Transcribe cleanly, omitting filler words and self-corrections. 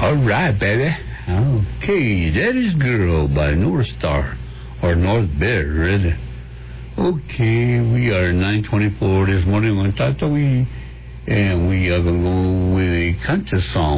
All right, baby. Okay, that is Girl by North Star. Or North Bear, really. Okay, we are 9:24 this morning on Tatooine. And we are going to go with a country song.